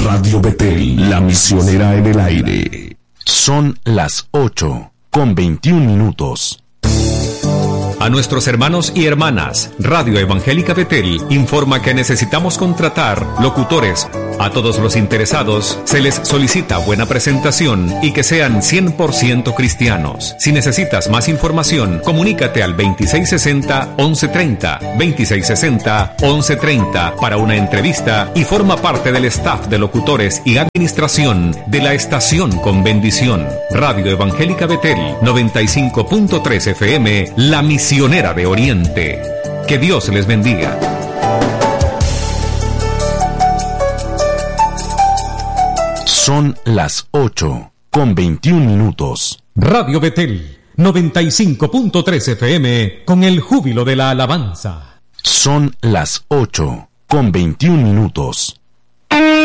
Radio Betel, la misionera en el aire. Son las 8:21. A nuestros hermanos y hermanas, Radio Evangélica Betel informa que necesitamos contratar locutores. A todos los interesados se les solicita buena presentación y que sean 100% cristianos. Si necesitas más información, comunícate al 2660-1130, 2660-1130 para una entrevista y forma parte del staff de locutores y administración de la estación con bendición. Radio Evangélica Betel, 95.3 FM, la misionera de Oriente. Que Dios les bendiga. Son las 8:21. Radio Betel, 95.3 FM, con el júbilo de la alabanza. Son las 8:21.